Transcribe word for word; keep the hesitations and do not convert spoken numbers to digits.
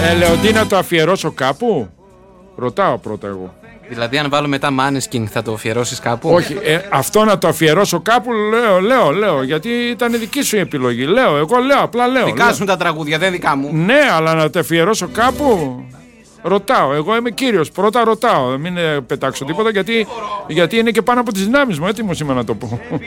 Ε, λέω, τι να το αφιερώσω κάπου. Ρωτάω πρώτα εγώ. Δηλαδή, αν βάλω μετά Maneskin, θα το αφιερώσεις κάπου? Όχι, ε, αυτό να το αφιερώσω κάπου, λέω, λέω, λέω. Γιατί ήταν δική σου η επιλογή. Λέω, εγώ λέω, απλά λέω. Δικά σου τα τραγούδια, δεν δικά μου. Ναι, αλλά να το αφιερώσω κάπου. Ρωτάω, εγώ είμαι κύριος. Πρώτα ρωτάω, μην πετάξω τίποτα γιατί, γιατί είναι και πάνω από τις δυνάμεις μου. Έτοιμος είμαι να το πω.